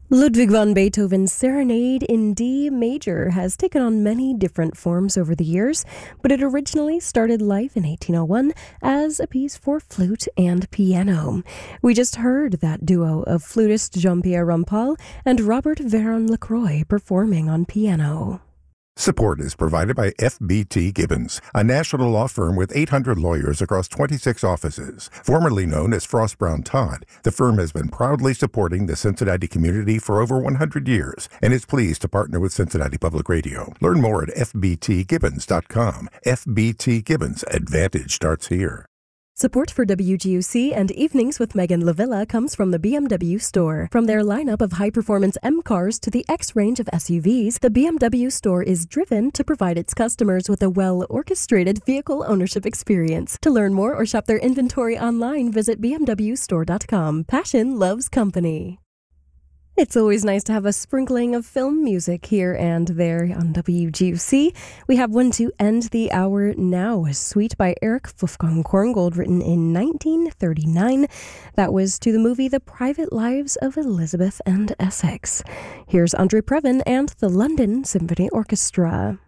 Ludwig van Beethoven's Serenade in D major has taken on many different forms over the years, but it originally started life in 1801 as a piece for flute and piano. We just heard that duo of flutist Jean-Pierre Rampal and Robert Veron-Lacroix performing on piano. Support is provided by FBT Gibbons, a national law firm with 800 lawyers across 26 offices. Formerly known as Frost Brown Todd, the firm has been proudly supporting the Cincinnati community for over 100 years and is pleased to partner with Cincinnati Public Radio. Learn more at fbtgibbons.com. FBT Gibbons, Advantage starts here. Support for WGUC and Evenings with Megan Lavilla comes from the BMW Store. From their lineup of high-performance M cars to the X range of SUVs, the BMW Store is driven to provide its customers with a well-orchestrated vehicle ownership experience. To learn more or shop their inventory online, visit bmwstore.com. Passion loves company. It's always nice to have a sprinkling of film music here and there on WGUC. We have one to end the hour now, a suite by Erich Wolfgang Korngold, written in 1939. That was to the movie The Private Lives of Elizabeth and Essex. Here's Andre Previn and the London Symphony Orchestra.